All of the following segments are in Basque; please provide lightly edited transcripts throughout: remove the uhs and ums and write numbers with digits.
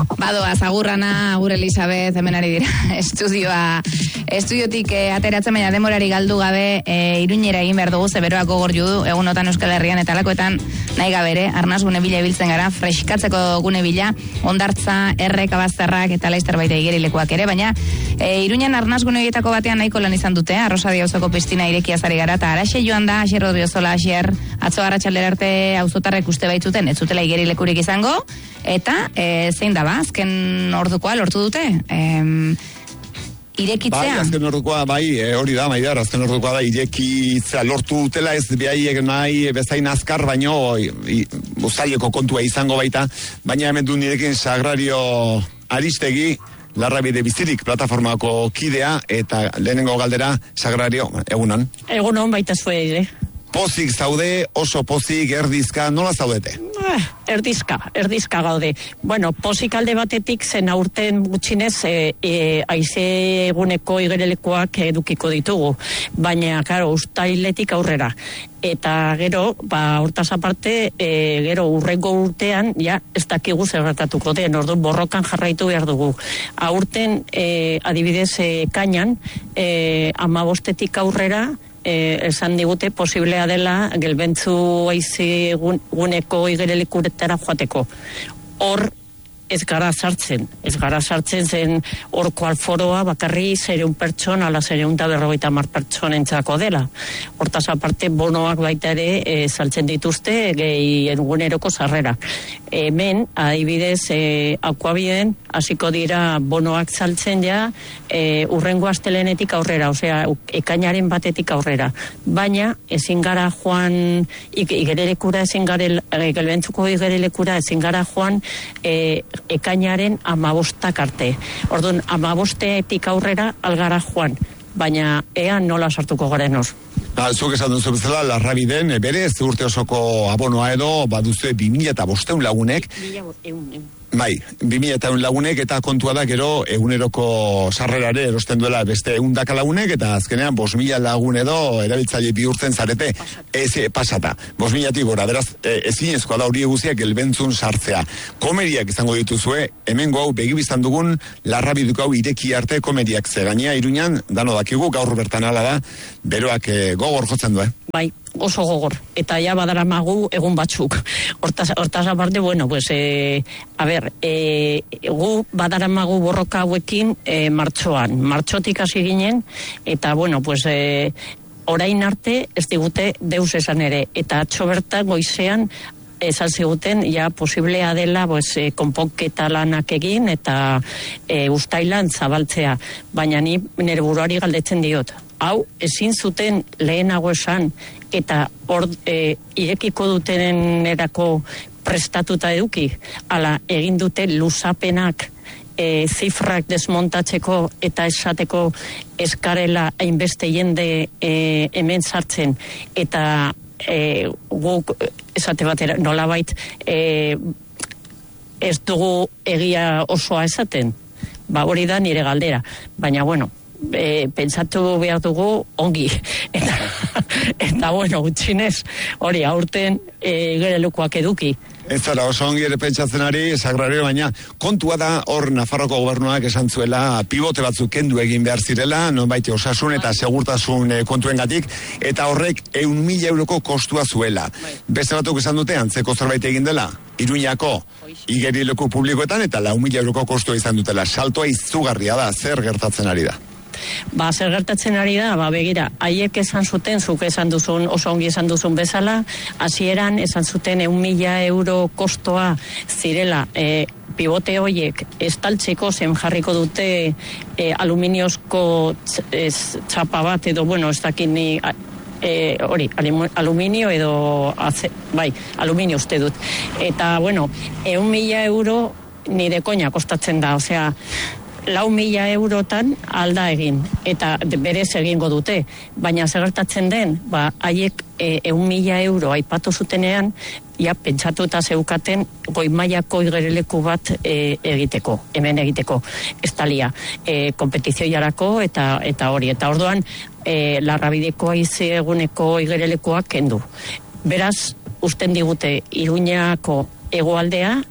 Badoa, agurrana, agur Elisabet, hemen ari dira, estudiotik ateratzen baina demorari galdu gabe Iruñera egin behar dugu, zeberoak gogor judu, egunotan Euskal Herrian eta alakoetan nahi gabere, arnaz gune bila ibiltzen gara, freskatzeko gune bila, ondartza, errek, abazterrak eta laizter baita igerilekuak ere, baina Iruñan arnaz gune egitako batean nahiko lan izan dute, Arrosa Diauzoko pistina irekiazari gara, eta araxe joan da, Asier Rodriozola, Asier, atzo arratsaldera arte auzotarrek uste baitzuten, ez zutela igerilekurik izango, eta zein da ba, azken ordukoa lortu dute, irekitzea. Bai, azken ordukoa, hori da, Maidar, azken ordukoa da, irekitzea lortu dutela, ez behaiek nahi bezain azkar, baino, zaileko kontua izango baita, baina hemen du nirekin Sagrario Aristegi, Larrabide Bizirik plataformako kidea, eta lehenengo galdera, Sagrario, egunon. Egunon baita zue ere. Pozik zaude, oso pozik, erdizka, nola zaudete? Erdizka gaude. Bueno, pozik alde batetik zen aurten gutxinez aize eguneko igerelekoak edukiko ditugu. Baina, karo, ustailetik aurrera. Eta gero, hortaz aparte, gero urrengo urtean, ja, ez dakigu zer gertatuko den, orduan borrokan jarraitu behar dugu. Aurten, adibidez, kainan, 15 aurrera, esan digute posiblea dela gelbentzu aize guneko igerelekuretara joateko. Hor ez gara sartzen zen horko alforoa bakarri 100 pertsona, ala 150 pertsonentzako dela. Hortaz aparte bonoak baita ere saltzen dituzte gehi eguneroko sarrera. Hemen, adibidez, Akuabiden hasiko dira bonoak saltzen ja urrengo astelenetik aurrera, osea, ekainaren batetik aurrera. Baina, ezin gara joan igerelekura, gelbentzuko igerelekura ezin gara joan ekainaren 15 arte. Orduan, 15etik aurrera algara joan, baina ea nola sartuko garen hor. Zuk esan duzu bezala, Larrabiden, berez urte osoko abonoa edo, baduzue 2.500 lagunek. 2.100 lagunek, eta kontua da gero eguneroko sarrerare erosten duela beste 100 lagunek, eta azkenean 5.000 lagun edo erabiltzaile bihurtzen zarete, pasata. 5.000-tik gora, beraz, ezinezkoa da hori guziak gelbentzun sartzea. Komeriak izango dituzue, hemen hau begibizan dugun Larrabiduko hau ireki arte komeriak ze gainea Iruñan, dano dakigu, gaur bertan ala da, beroak gogor jotzen du, Bai, oso gogor, eta ja badaramagu egun batzuk. Hortaz aparte, bueno, pues, gu badaramagu borroka hauekin martxotik hasi ginen, eta, bueno, pues, orain arte ez digute deus esan ere, eta atzo bertan goizean esan ziguten, ja, posiblea dela, pues, konponketa lanak egin, eta ustailan zabaltzea, baina ni nire buruari galdetzen diot. Hau, ezin zuten lehenago esan, eta irekiko dutenen erako prestatuta eduki, ala egin dute luzapenak zifrak desmontatzeko eta esateko eskarela hainbeste jende hemen sartzen, eta guk esate batera nolabait ez dugu egia osoa esaten, hori da nire galdera, baina bueno, pentsatu behar dugu ongi, eta bueno, gutxinez hori aurten igerelukoak eduki. Ez zara oso ongi ere pentsatzen ari, Sagrario, baina kontua da hor Nafarroko gobernuak esan zuela pivote batzuk kendu egin behar zirela, nonbait osasun eta segurtasun kontuengatik, eta horrek 100.000 euroko kostua zuela. Beste batzuk esan dute antzeko zerbait egin dela, Iruñako igerileku publikoetan, eta 4.000 euroko kostua izan dutela. Saltoa izugarria da, zer gertatzen ari da? Zer gertatzen ari da, begira, haiek esan zuten, zuk esan duzun, oso ongi esan duzun bezala, hasieran esan zuten 1.000 euro kostoa zirela, pivote hoiek estaltzeko zen jarriko dute aluminiozko txapa bat, edo, bueno, ez dakit ni hori, aluminio edo aluminio uste dut. Eta, bueno, 1.000 euro nire koina kostatzen da, osea, 4.000 eurotan alda egin, eta berez egingo dute, baina segertatzen den, haiek 1.000 euro aipatu zutenean, ja pentsatuta zeukaten goi mailako igereleku bat hemen egiteko, estalia, kompetizioiarako eta hori, eta orduan Larrabideko aize eguneko igerelekoak kendu. Beraz, usten digute Iruñako hegoaldea,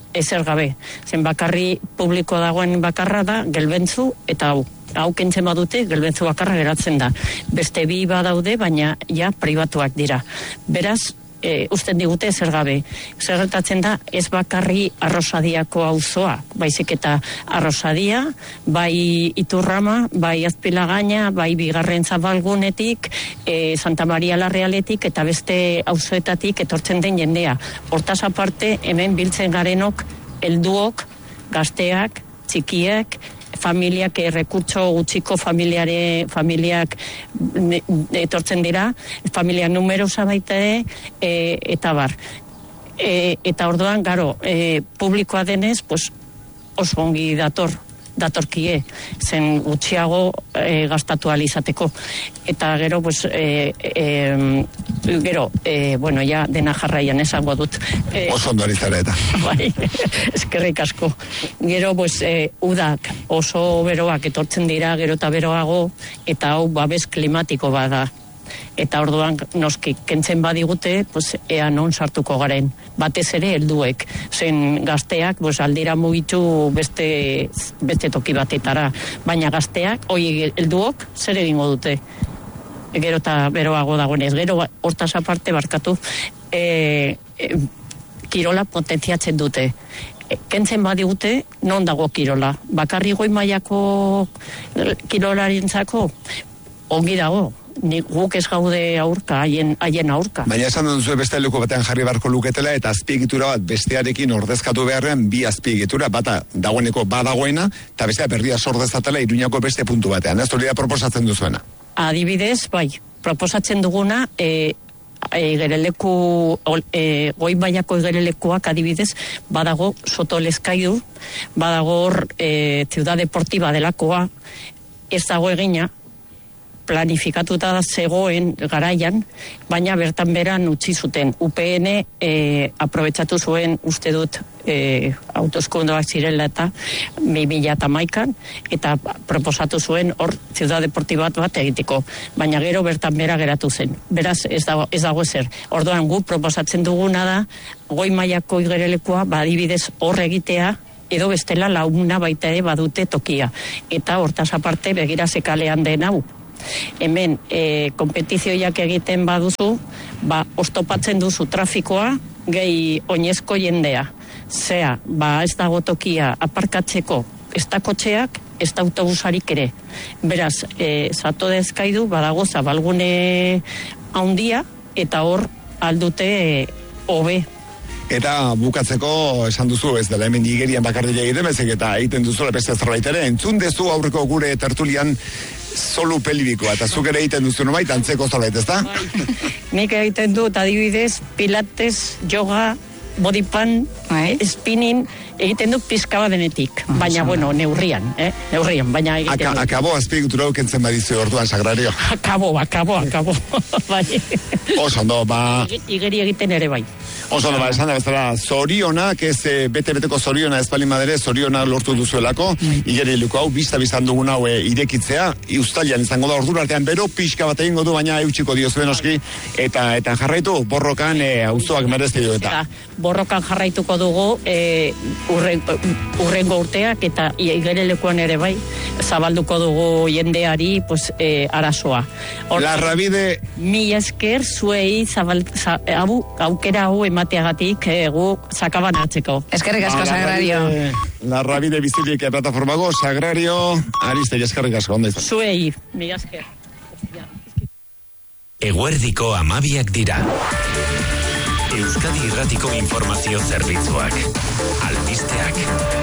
ezer gabe. Zen bakarri publiko dagoen bakarra da, gelbentzu eta hau kentzen badute, gelbentzu bakarra geratzen da. Beste bi badaude, baina ja pribatuak dira. Beraz, usten digute zer gabe. Zer gertatzen da, ez bakarri Arrosadiako auzoa, baizik eta Arrosadia, bai Iturrama, bai Azpilagaina, bai bigarren Zabalgunetik, Santa Maria la Realetik eta beste auzoetatik etortzen den jendea. Hortaz aparte, hemen biltzen garenok, helduok, gazteak, txikiek, familiak, rekurtso gutxiko familiak etortzen dira, familia numerosa baita eta bar. Eta orduan, garo, publikoa denez, pues, oso ongi datorkie, zen gutxiago gastatu alizateko. Eta gero, pues, bueno, ja dena jarraian esango dut. Oso ondo arizara eta. Bai, eskerrik asko. Gero, pues, udak oso beroak etortzen dira, gero eta beroago, eta hau babes klimatiko bada. Eta orduan, noski, kentzen badigute, pues, ea non sartuko garen. Batez ere helduek. Zen gazteak, pues, aldira mugitu beste toki batetara. Baina gazteak, helduok, zer egingo dute? Gero eta beroago dagoenez. Gero, hortaz aparte barkatu, kirola potentziatzen dute. Kentzen badigute, non dago kirola? Bakarri goi mailako kirolarentzako, ongi dago. Guk ez gaude aurka, haien aurka. Baina esan duzu beste leku batean jarri barko luketela eta azpiegitura bat bestearekin ordezkatu beharrean bi azpiegitura, bata dagoeneko badagoena eta bestea berria sordezatela Iruñako beste puntu batean. Ez hori da proposatzen duzuena? Adibidez, bai, proposatzen duguna, igereleku, goi mailako igerelekuak adibidez, badago Soto Lezkaidu, badago hor Ciudad Deportiva delakoa, ez dago egina, planifikatuta zegoen garaian, baina bertan beran utzi zuten. UPN aprobetsatu zuen, uste dut, autoeskundoak zirela eta 2011an, eta proposatu zuen hor Ciudad Deportiba bat egiteko. Baina gero bertan bera geratu zen. Beraz, ez dago ezer. Orduan gu proposatzen duguna da, goi mailako igerelekoa, badibidez hor egitea, edo bestela launa baita ere badute tokia. Eta hortaz aparte begira zekalean den hau. Hemen, kompetizioiak egiten baduzu, oztopatzen duzu trafikoa, gehi oinezko jendea. Zea, ez dago tokia aparkatzeko, ez da kotxeak, ez da autobusarik ere. Beraz, Soto Lezkaidu badago Zabalgune handia, eta hor aldute hobe. Eta bukatzeko esan duzu ez dela hemen igerian bakarrik egiten bezek eta egiten duzu beste zerbait ere. Entzun dezu aurreko gure tertulian solu pelibikoa eta zuk ere egiten duzu nomait antzeko zerbait, ezta? Nik egiten dut adibidez pilates, yoga, bodypan, spinning, egiten dut pizka denetik. Baina, bueno, neurrian, baina egiten dut. Akabo azpiegitura kentzen badizu orduan, Sagrario. Akabo. Bai. Oso ondo, igeri egiten ere bai. Oso ondo, esan da bezala, zorionak, ez bete-beteko zoriona ezpalin madere, zoriona lortu duzuelako, igeri luko hau, biztan dugun hau irekitzea, ustalian izango da ordura artean bero, pixka bat egingo du, baina eutxiko diozuen oski, eta jarraitu, borrokan auzoak merezti du eta. Borrokan jarraituko dugu, urrengo urteak eta igerelekuan ere bai zabalduko dugu jendeari arazoa. Larrabide mila esker zuei aukera hau emateagatik gu sakaban hartzeko. Eskerrik asko, Sagrario. Larrabide bizilik plataformago, Sagrario, Ariste, eskerrik asko, ondo izan. Zuei, mila esker. Eguerdiko 12 dira. Euskadi Irratiko informazio zerbitzuak. Albisteak.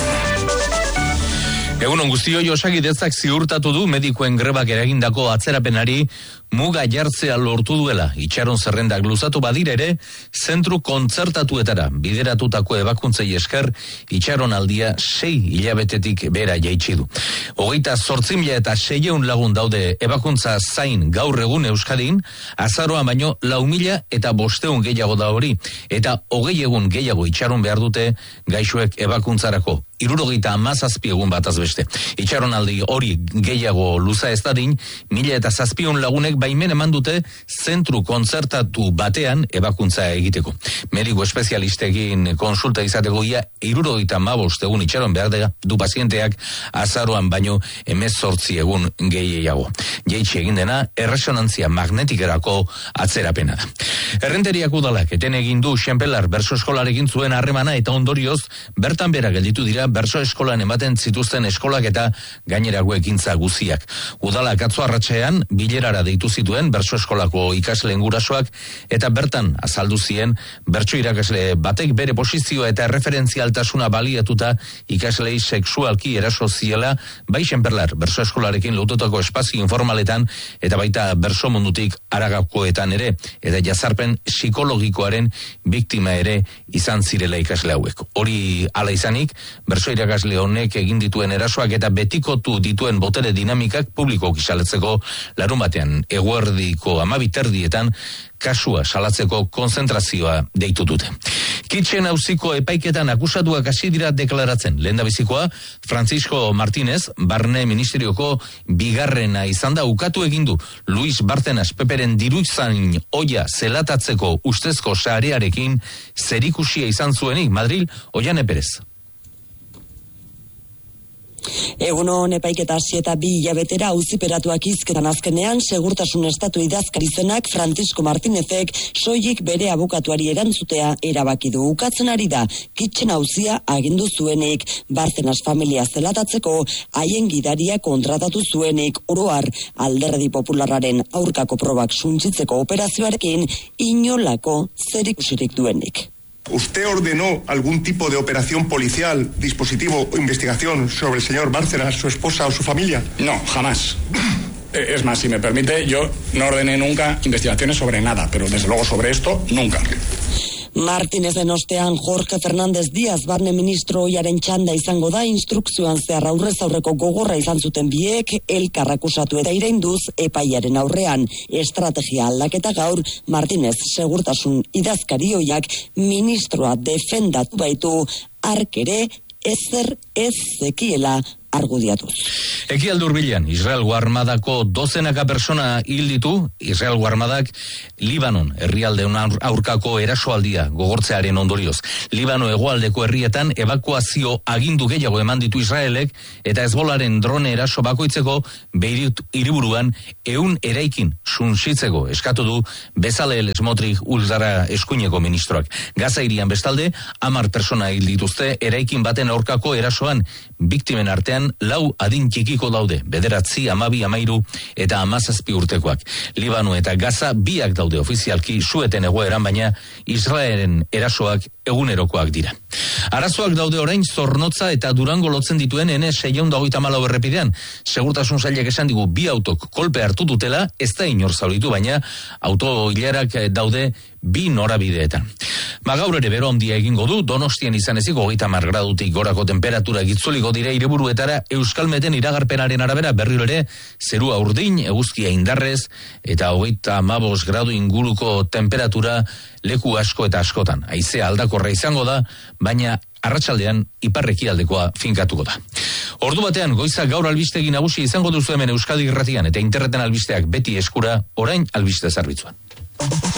Egunon guztioi, Osakidetzak ziurtatu du medikuen grebak eragindako atzerapenari muga jartzea lortu duela. Itxaron zerrendak luzatu badire ere, zentru kontzertatuetara bideratutako ebakuntzei esker, itxaron aldia 6 hilabetetik bera jaitsi du. 28.600 lagun daude ebakuntza zain gaur egun Euskadin, azaroa baino 4.500 gehiago da hori, eta 20 egun gehiago itxaron behar dute gaixoek ebakuntzarako. 77 egun bataz beste. dituzte. Itxaronaldi hori gehiago luza ez dadin, 1.700 lagunek baimen eman dute zentru kontzertatu batean ebakuntza egiteko. Mediku espezialistekin konsulta izateko ia 75 egun itxaron behar du pazienteak azaroan baino 18 egun gehiago. Jaitsi egin dena erresonantzia magnetikerako atzerapena da. Errenteriak udalak eten egin du Xenpelar berso eskolarekin zuen harremana eta ondorioz bertan bera gelditu dira berso eskolan ematen zituzten eskolak eta gainerako ekintza guziak. Udalak atzo arratsean bilerara deitu zituen berso eskolako ikasleen gurasoak eta bertan azaldu zien bertso irakasle batek bere posizioa eta referentzialtasuna baliatuta ikaslei sexualki eraso ziela bai Xenpelar berso eskolarekin lotutako espazio informaletan eta baita berso mundutik haragakoetan ere eta jazarpen psikologikoaren biktima ere izan zirela ikasle hauek. Hori hala izanik, berso irakasle honek egin dituen erasoak eta betikotu dituen botere dinamikak publikoki salatzeko larunbatean eguerdiko 12:00 kasua salatzeko konzentrazioa deitu dute. Kitxen auziko epaiketan akusatuak hasi dira deklaratzen. Lehendabizikoa Francisco Martínez, Barne Ministerioko bigarrena izan da ukatu egin du Luis Bárcenas Peperen diruzain oia zelatatzeko ustezko sarearekin zerikusia izan zuenik. Madril, Oiane Perez. Egunon epaiketa hasi eta 2 hilabetera auziperatuak hizketan azkenean segurtasun estatu idazkari zenak Francisco Martínezek soilik bere abokatuari erantzutea erabaki du. Ukatzen ari da kitchen auzia agindu zuenik, Bárcenas familia zelatatzeko haien gidaria kontratatu zuenik, oro har Alderdi Popularraren aurkako probak suntsitzeko operazioarekin inolako zerikusirik duenik. ¿Usted ordenó algún tipo de operación policial, dispositivo o investigación sobre el señor Bárcenas, su esposa o su familia? No, jamás. Es más, si me permite, yo no ordené nunca investigaciones sobre nada, pero desde luego sobre esto, nunca. Martínez ostean Jorge Fernández Díaz Barne ministro oiaren txanda izango da, instrukzioan zehar aurrez aurreko gogorra izan zuten biek elkar akusatu eta irainduz epaiaren aurrean. Estrategia aldaketa gaur Martínez segurtasun idazkari oiak ministroa defendatu baitu ark ere ezer ez zekiela argudiatuz. Ekialde Hurbilean, Israelgo armadako dozenaka persona hil ditu, Israelgo armadak Libanon herrialdeun aurkako erasoaldia gogortzearen ondorioz. Libano hegoaldeko herrietan ebakuazio agindu gehiago eman ditu Israelek eta Hezbolaren drone eraso bakoitzeko Beirut hiriburuan 100 eraikin suntsitzeko eskatu du Bezalel Smotrich Uldara eskuineko ministroak. Gaza hirian bestalde 10 persona hil dituzte eraikin baten aurkako erasoan, biktimen artean 4 adin txikiko daude, 9, 12, 13 eta 17 urtekoak. Libano eta Gaza biak daude ofizialki sueten egoeran, baina Israelen erasoak egunerokoak dira. Arazoak daude orain Zornotza eta Durango lotzen dituen N624 errepidean. Segurtasun sailak esan digu 2 autok kolpe hartu dutela, ez da inor zauritu, baina auto hilarak daude 2 norabideetan. Gaur ere bero handia egingo du, Donostian izan ezik 30 gradutik gorako temperatura gitzuliko dire hiriburuetara. Euskalmeten iragarpenaren arabera berriro ere zerua urdin, eguzkia indarrez eta 35 gradu inguruko temperatura leku asko eta askotan. Haizea aldakorra izango da, baina arratsaldean iparrekialdekoa finkatuko da. Ordu batean goiza gaur albistegi nagusi izango duzu hemen Euskadi Irratian eta interneten albisteak beti eskura, orain albiste zerbitzuan.